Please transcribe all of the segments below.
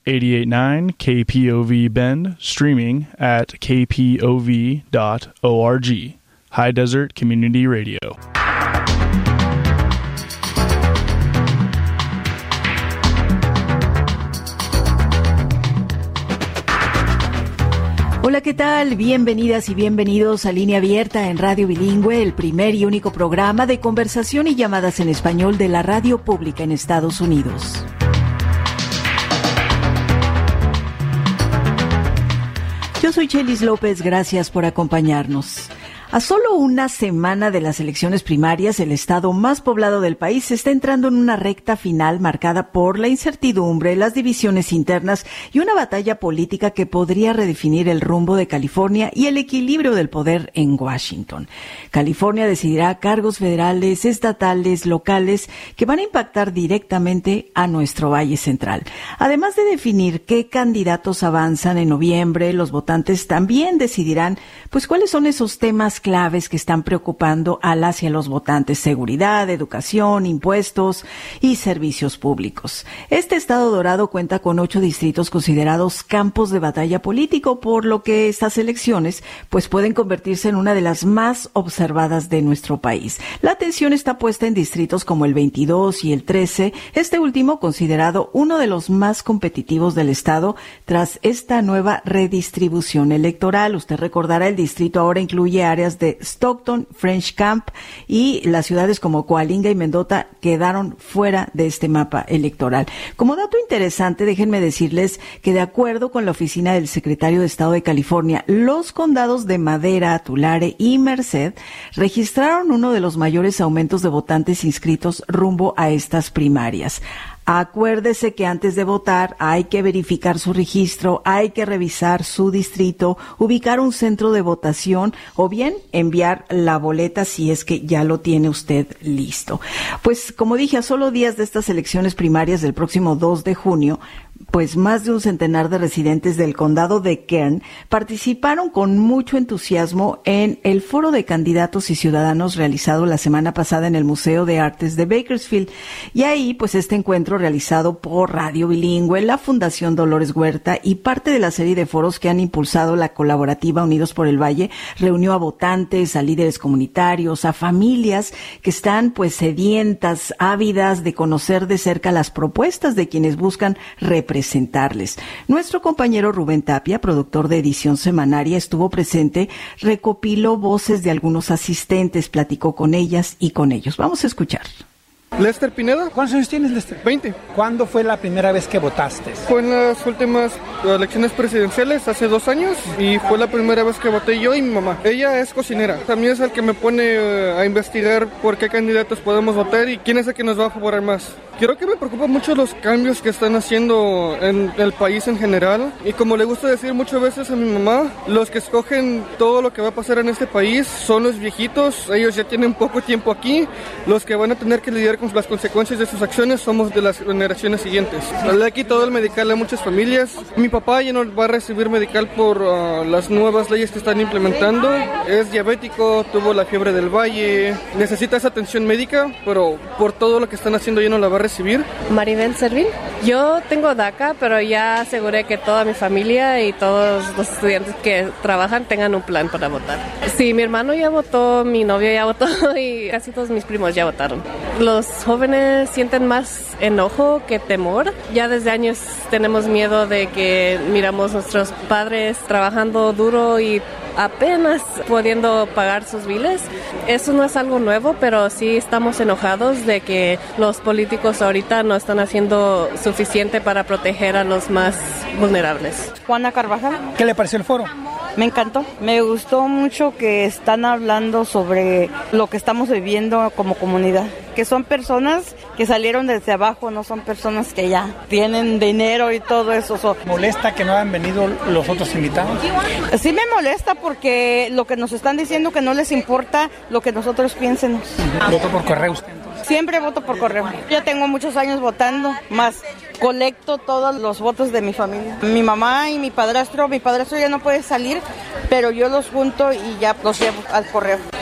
88.9 KPOV Bend, streaming at kpov.org. High Desert Community Radio. Hola, ¿qué tal? Bienvenidas y bienvenidos a Línea Abierta en Radio Bilingüe, el primer y único programa de conversación y llamadas en español de la radio pública en Estados Unidos. Yo soy Chelis López, gracias por acompañarnos. A solo una semana de las elecciones primarias, el estado más poblado del país está entrando en una recta final marcada por la incertidumbre, las divisiones internas y una batalla política que podría redefinir el rumbo de California y el equilibrio del poder en Washington. California decidirá cargos federales, estatales, locales que van a impactar directamente a nuestro Valle Central. Además de definir qué candidatos avanzan en noviembre, los votantes también decidirán cuáles son esos temas claves que están preocupando a las y a los votantes: seguridad, educación, impuestos y servicios públicos. Este estado dorado cuenta con 8 distritos considerados campos de batalla político, por lo que estas elecciones pueden convertirse en una de las más observadas de nuestro país. La atención está puesta en distritos como el 22 y el 13, este último considerado uno de los más competitivos del estado tras esta nueva redistribución electoral. Usted recordará, el distrito ahora incluye áreas de Stockton, French Camp, y las ciudades como Coalinga y Mendota quedaron fuera de este mapa electoral. Como dato interesante, déjenme decirles que de acuerdo con la oficina del secretario de Estado de California, los condados de Madera, Tulare y Merced registraron uno de los mayores aumentos de votantes inscritos rumbo a estas primarias. Acuérdese que antes de votar hay que verificar su registro, hay que revisar su distrito, ubicar un centro de votación o bien enviar la boleta si es que ya lo tiene usted listo. Como dije, a solo días de estas elecciones primarias del próximo 2 de junio, más de un centenar de residentes del condado de Kern participaron con mucho entusiasmo en el foro de candidatos y ciudadanos realizado la semana pasada en el Museo de Artes de Bakersfield. Y ahí, este encuentro realizado por Radio Bilingüe, la Fundación Dolores Huerta y parte de la serie de foros que han impulsado la colaborativa Unidos por el Valle, reunió a votantes, a líderes comunitarios, a familias que están sedientas, ávidas de conocer de cerca las propuestas de quienes buscan representarles. Nuestro compañero Rubén Tapia, productor de Edición Semanaria, estuvo presente, recopiló voces de algunos asistentes, platicó con ellas y con ellos. Vamos a escuchar. Lester Pineda. ¿Cuántos años tienes, Lester? 20. ¿Cuándo fue la primera vez que votaste? Fue en las últimas elecciones presidenciales, hace 2 años, y fue la primera vez que voté yo y mi mamá. Ella es cocinera. También es el que me pone a investigar por qué candidatos podemos votar y quién es el que nos va a favorar más. Creo que me preocupan mucho los cambios que están haciendo en el país en general, y como le gusta decir muchas veces a mi mamá, los que escogen todo lo que va a pasar en este país son los viejitos. Ellos ya tienen poco tiempo aquí. Los que van a tener que lidiar con las consecuencias de sus acciones somos de las generaciones siguientes. Le ha quitado el medical a muchas familias. Mi papá ya no va a recibir medical por las nuevas leyes que están implementando. Es diabético, tuvo la fiebre del valle, necesita esa atención médica, pero por todo lo que están haciendo ya no la va a recibir. Maribel Servil. Yo tengo DACA, pero ya aseguré que toda mi familia y todos los estudiantes que trabajan tengan un plan para votar. Sí, mi hermano ya votó, mi novio ya votó y casi todos mis primos ya votaron. Los jóvenes sienten más enojo que temor. Ya desde años tenemos miedo de que miramos a nuestros padres trabajando duro y apenas pudiendo pagar sus biles. Eso no es algo nuevo, pero sí estamos enojados de que los políticos ahorita no están haciendo suficiente para proteger a los más vulnerables. Juana Carvajal. ¿Qué le pareció el foro? Me encantó, me gustó mucho que están hablando sobre lo que estamos viviendo como comunidad, que son personas que salieron desde abajo, no son personas que ya tienen dinero y todo eso. ¿Molesta que no hayan venido los otros invitados? Sí me molesta porque lo que nos están diciendo que no les importa lo que nosotros piensemos. ¿Votó por correo usted entonces? Siempre voto por correo. Ya tengo muchos años votando, más colecto todos los votos de mi familia. Mi mamá y mi padrastro ya no puede salir, pero yo los junto y ya los llevo al correo.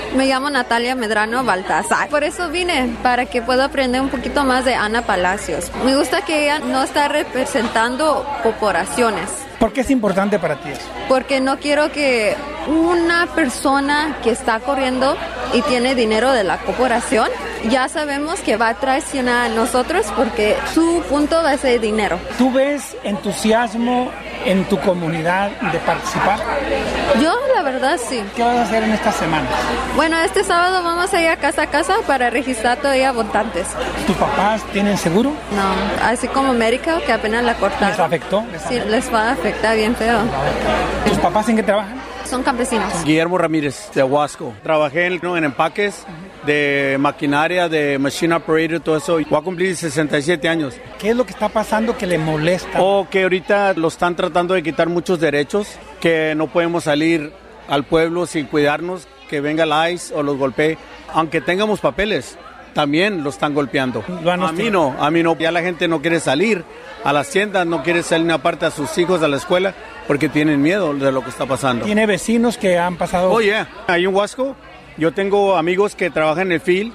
Me llamo Natalia Medrano Baltazar. Por eso vine, para que pueda aprender un poquito más de Ana Palacios. Me gusta que ella no está representando corporaciones. ¿Por qué es importante para ti eso? Porque no quiero que una persona que está corriendo y tiene dinero de la corporación, ya sabemos que va a traicionar a nosotros porque su punto va a ser dinero. ¿Tú ves entusiasmo en tu comunidad de participar? Yo, la verdad, sí. ¿Qué vas a hacer en esta semana? Bueno, este sábado vamos a ir a casa para registrar todavía votantes. ¿Tus papás tienen seguro? No, así como Medicare, que apenas la cortaron. ¿Les afectó? Sí, les va a afectar bien feo. ¿Tus papás en qué trabajan? Son campesinos. Guillermo Ramírez, de Huasco. Trabajé en empaques de maquinaria, de machine operator, todo eso. Voy a cumplir 67 años. ¿Qué es lo que está pasando que le molesta? Que ahorita lo están tratando de quitar muchos derechos, que no podemos salir al pueblo sin cuidarnos, que venga el ICE o los golpee. Aunque tengamos papeles, también lo están golpeando. A mí no. Ya la gente no quiere salir a las tiendas, no quiere salir aparte a sus hijos a la escuela porque tienen miedo de lo que está pasando. ¿Tiene vecinos que han pasado? Oye, ahí en Huasco yo tengo amigos que trabajan en el field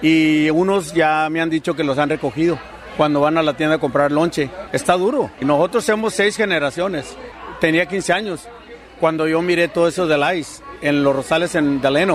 y unos ya me han dicho que los han recogido cuando van a la tienda a comprar lonche. Está duro. Y nosotros somos 6 generaciones. Tenía 15 años cuando yo miré todo eso del ICE en Los Rosales, en Delano.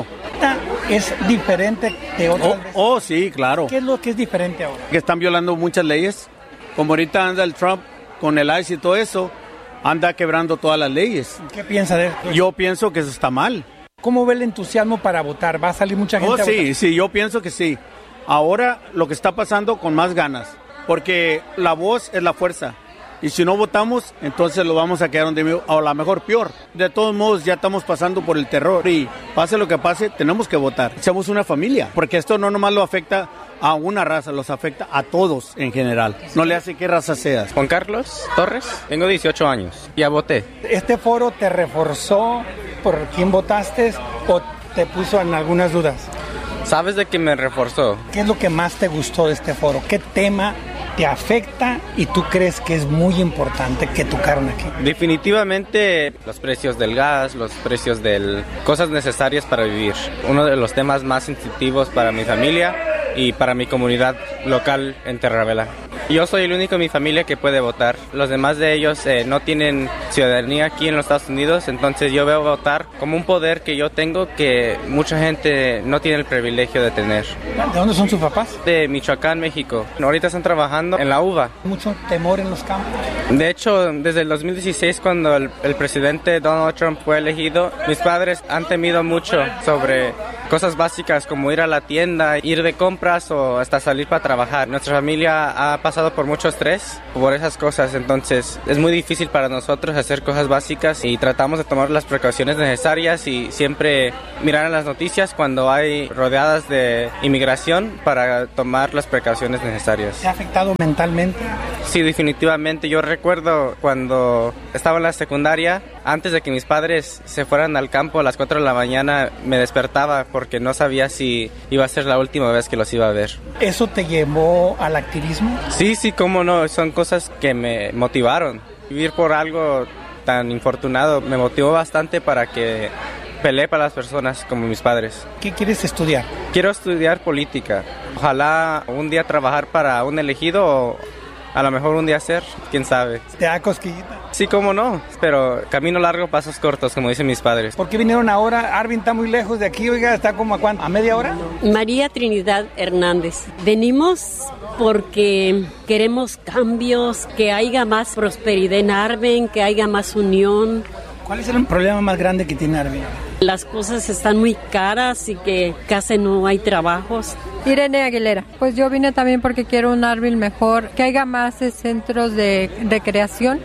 ¿Es diferente de otras veces? Sí, claro. ¿Qué es lo que es diferente ahora? Que están violando muchas leyes. Como ahorita anda el Trump con el ICE y todo eso, anda quebrando todas las leyes. ¿Qué piensa de esto? Yo pienso que eso está mal. ¿Cómo ve el entusiasmo para votar? ¿Va a salir mucha gente a votar? Sí, yo pienso que sí. Ahora lo que está pasando con más ganas, porque la voz es la fuerza. Y si no votamos, entonces lo vamos a quedar donde, a lo mejor peor. De todos modos, ya estamos pasando por el terror. Y pase lo que pase, tenemos que votar. Somos una familia, porque esto no nomás lo afecta a una raza, los afecta a todos en general. No le hace qué raza seas. Juan Carlos Torres, tengo 18 años. Ya voté. ¿Este foro te reforzó por quién votaste o te puso en algunas dudas? ¿Sabes de qué me reforzó? ¿Qué es lo que más te gustó de este foro? ¿Qué tema te afecta y tú crees que es muy importante que tocaron aquí? Definitivamente los precios del gas, los precios de cosas necesarias para vivir. Uno de los temas más sensitivos para mi familia y para mi comunidad local en Terravela. Yo soy el único en mi familia que puede votar. Los demás de ellos no tienen ciudadanía aquí en los Estados Unidos, entonces yo veo votar como un poder que yo tengo que mucha gente no tiene el privilegio de tener. ¿De dónde son sus papás? De Michoacán, México. Ahorita están trabajando en la uva. ¿Mucho temor en los campos? De hecho, desde el 2016, cuando el presidente Donald Trump fue elegido, mis padres han temido mucho sobre cosas básicas como ir a la tienda, ir de compras o hasta salir para trabajar. Nuestra familia ha pasado por mucho estrés por esas cosas, entonces es muy difícil para nosotros hacer cosas básicas y tratamos de tomar las precauciones necesarias y siempre mirar en las noticias cuando hay rodeadas de inmigración para tomar las precauciones necesarias. ¿Te ha afectado mentalmente? Sí, definitivamente. Yo recuerdo cuando estaba en la secundaria, antes de que mis padres se fueran al campo a las 4 de la mañana, me despertaba porque no sabía si iba a ser la última vez que los iba a ver. ¿Eso te llevó al activismo? Sí, cómo no. Son cosas que me motivaron. Vivir por algo tan infortunado me motivó bastante para que peleé para las personas como mis padres. ¿Qué quieres estudiar? Quiero estudiar política. Ojalá un día trabajar para un elegido o a lo mejor un día ser, quién sabe. ¿Te da cosquillita? Sí, cómo no, pero camino largo, pasos cortos, como dicen mis padres. ¿Por qué vinieron ahora? Arvin está muy lejos de aquí, oiga, ¿está como a cuánto? ¿A media hora? María Trinidad Hernández. Venimos porque queremos cambios, que haya más prosperidad en Arvin, que haya más unión. ¿Cuál es el problema más grande que tiene Arvin? Las cosas están muy caras y que casi no hay trabajos. Irene Aguilera. Pues yo vine también porque quiero un Arvin mejor, que haya más centros de recreación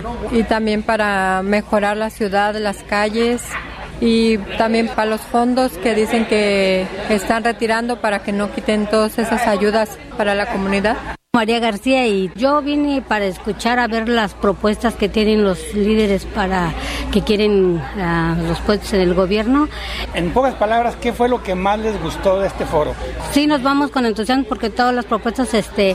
y también para mejorar la ciudad, las calles y también para los fondos que dicen que están retirando para que no quiten todas esas ayudas para la comunidad. María García, y yo vine para escuchar a ver las propuestas que tienen los líderes para que quieren los puestos en el gobierno. En pocas palabras, ¿qué fue lo que más les gustó de este foro? Sí, nos vamos con entusiasmo porque todas las propuestas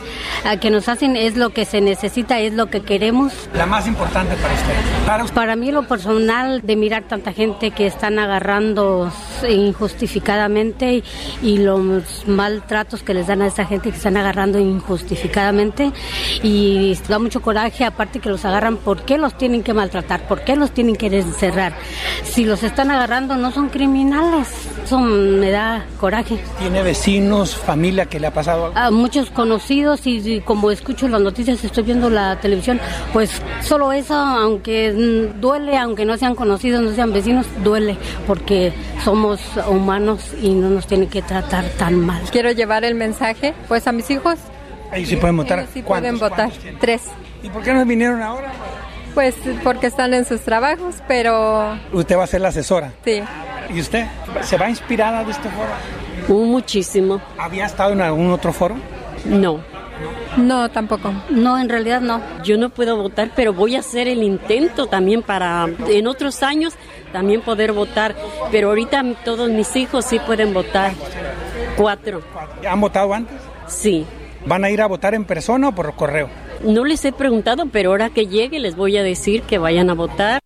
que nos hacen es lo que se necesita, es lo que queremos. La más importante para usted. Para mí, lo personal, de mirar tanta gente que están agarrando injustificadamente y los maltratos que les dan a esta gente que están agarrando injustificadamente, y da mucho coraje, aparte que los agarran, ¿por qué los tienen que maltratar? ¿Por qué los tienen que encerrar? Si los están agarrando no son criminales, eso me da coraje. ¿Tiene vecinos, familia que le ha pasado algo? A muchos conocidos y como escucho las noticias, estoy viendo la televisión, pues solo eso, aunque duele, aunque no sean conocidos, no sean vecinos, duele, porque somos humanos y no nos tienen que tratar tan mal. Quiero llevar el mensaje, pues, a mis hijos. Ellos sí pueden votar. Ellos sí pueden votar. 3. ¿Y por qué no vinieron ahora? Pues porque están en sus trabajos, pero... Usted va a ser la asesora. Sí. ¿Y usted? ¿Se va inspirada de este foro? Muchísimo. ¿Había estado en algún otro foro? No. No, tampoco. No, en realidad no. Yo no puedo votar, pero voy a hacer el intento también para en otros años también poder votar. Pero ahorita todos mis hijos sí pueden votar. 4. ¿Han votado antes? Sí. ¿Van a ir a votar en persona o por correo? No les he preguntado, pero ahora que llegue les voy a decir que vayan a votar.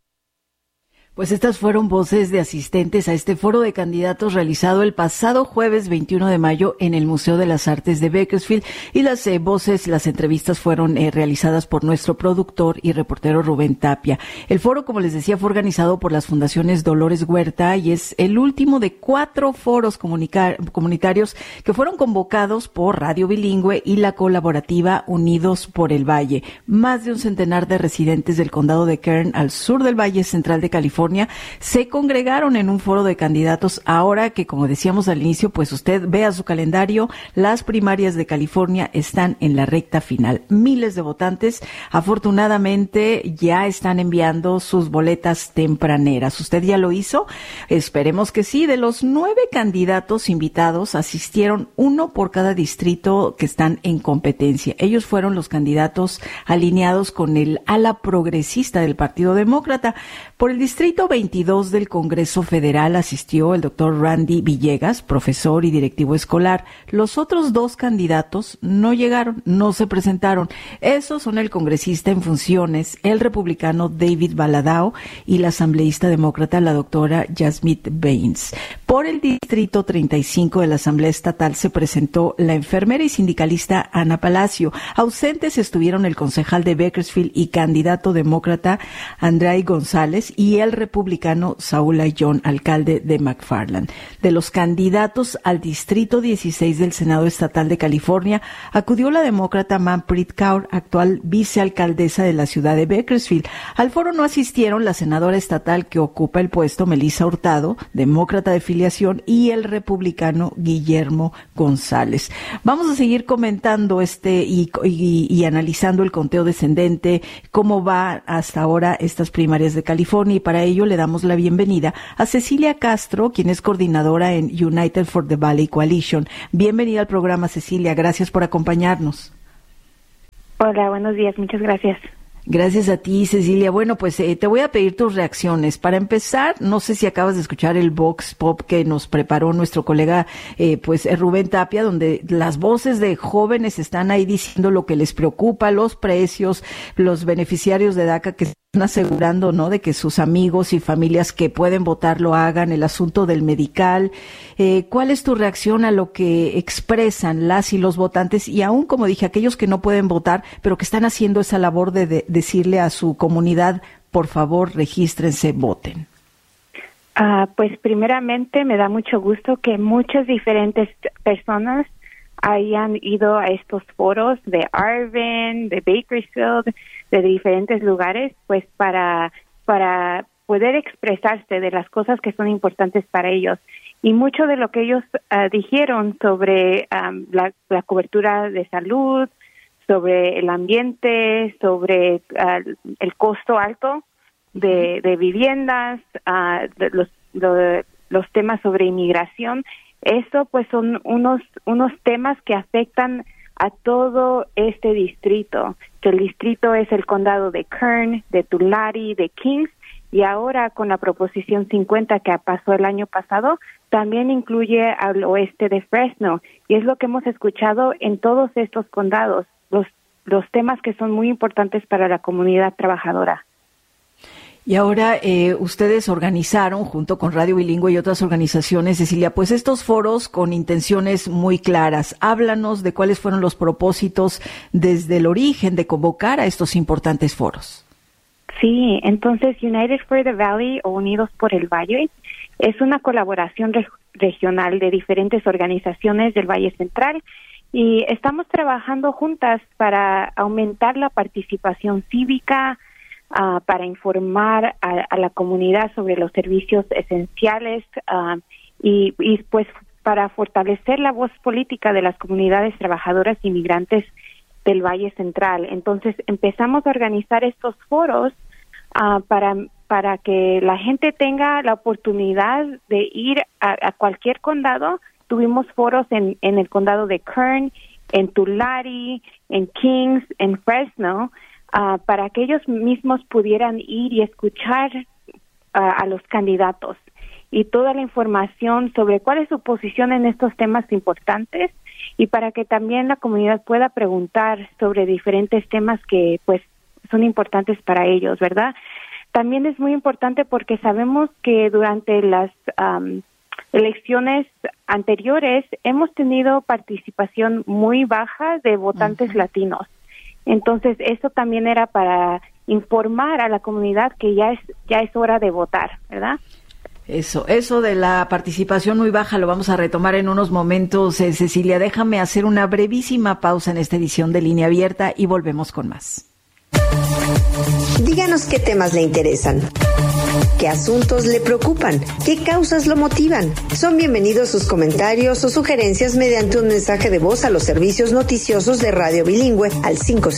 Pues estas fueron voces de asistentes a este foro de candidatos realizado el pasado jueves 21 de mayo en el Museo de las Artes de Bakersfield, y las entrevistas fueron realizadas por nuestro productor y reportero Rubén Tapia. El foro, como les decía, fue organizado por las fundaciones Dolores Huerta y es el último de 4 foros comunitarios que fueron convocados por Radio Bilingüe y la colaborativa Unidos por el Valle. Más de un centenar de residentes del condado de Kern, al sur del Valle Central de California, se congregaron en un foro de candidatos ahora que, como decíamos al inicio, pues usted vea su calendario, las primarias de California están en la recta final. Miles de votantes, afortunadamente, ya están enviando sus boletas tempraneras. ¿Usted ya lo hizo? Esperemos que sí. De los 9 candidatos invitados, asistieron 1 por cada distrito que están en competencia. Ellos fueron los candidatos alineados con el ala progresista del Partido Demócrata. Por el distrito 22 del Congreso Federal asistió el doctor Randy Villegas, profesor y directivo escolar. Los otros 2 candidatos no llegaron, no se presentaron. Esos son el congresista en funciones, el republicano David Valadao, y la asambleísta demócrata, la doctora Jasmine Baines. Por el distrito 35 de la Asamblea Estatal se presentó la enfermera y sindicalista Ana Palacio. Ausentes estuvieron el concejal de Bakersfield y candidato demócrata Andrei González y el republicano Saúl Ayllón, alcalde de McFarland. De los candidatos al distrito 16 del Senado Estatal de California, acudió la demócrata Manpreet Kaur, actual vicealcaldesa de la ciudad de Bakersfield. Al foro no asistieron la senadora estatal que ocupa el puesto, Melissa Hurtado, demócrata de filiación, y el republicano Guillermo González. Vamos a seguir comentando y analizando el conteo descendente, cómo va hasta ahora estas primarias de California, y para ello le damos la bienvenida a Cecilia Castro, quien es coordinadora en United for the Valley Coalition. Bienvenida al programa, Cecilia. Gracias por acompañarnos. Hola, buenos días. Muchas gracias. Gracias a ti, Cecilia. Bueno, pues te voy a pedir tus reacciones. Para empezar, no sé si acabas de escuchar el Vox Pop que nos preparó nuestro colega Rubén Tapia, donde las voces de jóvenes están ahí diciendo lo que les preocupa, los precios, los beneficiarios de DACA que están asegurando, ¿no?, de que sus amigos y familias que pueden votar lo hagan, el asunto del medical. ¿Cuál es tu reacción a lo que expresan las y los votantes, y aún, como dije, aquellos que no pueden votar, pero que están haciendo esa labor de decirle a su comunidad, por favor, regístrense, voten? Pues primeramente me da mucho gusto que muchas diferentes personas hayan ido a estos foros de Arvin, de Bakersfield, de diferentes lugares, pues para poder expresarse de las cosas que son importantes para ellos. Y mucho de lo que ellos dijeron sobre la cobertura de salud, sobre el ambiente, sobre el costo alto de viviendas, los temas sobre inmigración, eso pues son unos temas que afectan a todo este distrito, que el distrito es el condado de Kern, de Tulare, de Kings, y ahora con la Proposición 50 que pasó el año pasado, también incluye al oeste de Fresno, y es lo que hemos escuchado en todos estos condados, los temas que son muy importantes para la comunidad trabajadora. Y ahora ustedes organizaron, junto con Radio Bilingüe y otras organizaciones, Cecilia, pues estos foros con intenciones muy claras. Háblanos de cuáles fueron los propósitos desde el origen de convocar a estos importantes foros. Sí, entonces United for the Valley o Unidos por el Valle es una colaboración regional de diferentes organizaciones del Valle Central y estamos trabajando juntas para aumentar la participación cívica, para informar a la comunidad sobre los servicios esenciales y pues para fortalecer la voz política de las comunidades trabajadoras inmigrantes del Valle Central. Entonces empezamos a organizar estos foros para que la gente tenga la oportunidad de ir a cualquier condado. Tuvimos foros en el condado de Kern, en Tulare, en Kings, en Fresno, para que ellos mismos pudieran ir y escuchar a los candidatos y toda la información sobre cuál es su posición en estos temas importantes y para que también la comunidad pueda preguntar sobre diferentes temas que pues son importantes para ellos, ¿verdad? También es muy importante porque sabemos que durante las elecciones anteriores hemos tenido participación muy baja de votantes latinos. Entonces, eso también era para informar a la comunidad que ya es hora de votar, ¿verdad? Eso de la participación muy baja lo vamos a retomar en unos momentos. Cecilia, déjame hacer una brevísima pausa en esta edición de Línea Abierta y volvemos con más. Díganos qué temas le interesan, qué asuntos le preocupan, qué causas lo motivan. Son bienvenidos sus comentarios o sugerencias mediante un mensaje de voz a los servicios noticiosos de Radio Bilingüe al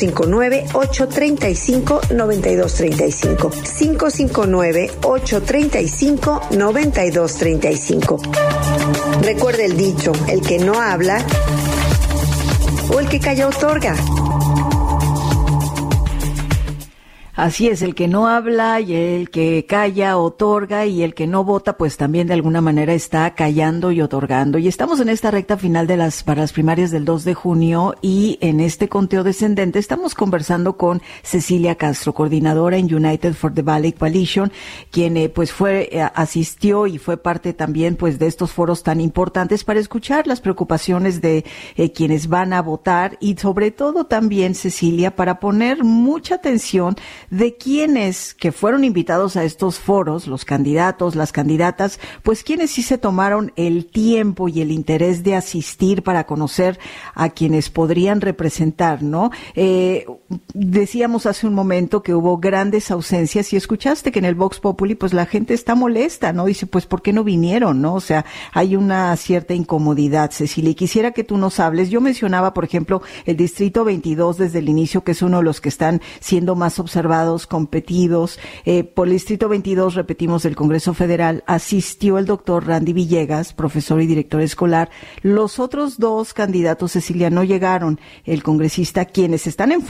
559-835-9235. 559-835-9235. Recuerde el dicho, el que no habla o el que calla otorga. Así es, el que no habla y el que calla otorga y el que no vota pues también de alguna manera está callando y otorgando. Y estamos en esta recta final para las primarias del 2 de junio y en este conteo descendente estamos conversando con Cecilia Castro, coordinadora en United for the Valley Coalition, quien asistió y fue parte también pues de estos foros tan importantes para escuchar las preocupaciones de quienes van a votar y sobre todo también, Cecilia, para poner mucha atención de quienes que fueron invitados a estos foros, los candidatos, las candidatas, pues quienes sí se tomaron el tiempo y el interés de asistir para conocer a quienes podrían representar, ¿no? Decíamos hace un momento que hubo grandes ausencias y escuchaste que en el Vox Populi pues la gente está molesta, ¿no? Dice, pues ¿por qué no vinieron, no? O sea, hay una cierta incomodidad, Cecilia, y quisiera que tú nos hables. Yo mencionaba, por ejemplo, el Distrito 22 desde el inicio, que es uno de los que están siendo más observados, competidos. Por el Distrito 22, repetimos, del Congreso Federal, asistió el doctor Randy Villegas, profesor y director escolar. Los otros dos candidatos, Cecilia, no llegaron. El congresista, quienes están en